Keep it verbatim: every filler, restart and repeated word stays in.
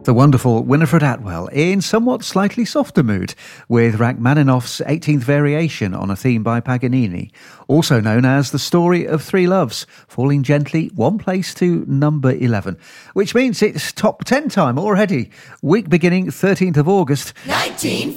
The wonderful Winifred Atwell in somewhat slightly softer mood with Rachmaninoff's eighteenth Variation on a theme by Paganini, also known as The Story of Three Loves, falling gently one place to number eleven, which means it's top ten time already. Week beginning thirteenth of August. nineteen